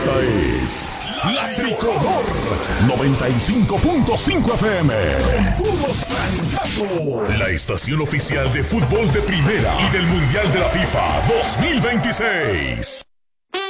Esta es La Tricolor 95.5 FM. Con puros trancazos. La estación oficial de fútbol de primera y del Mundial de la FIFA 2026.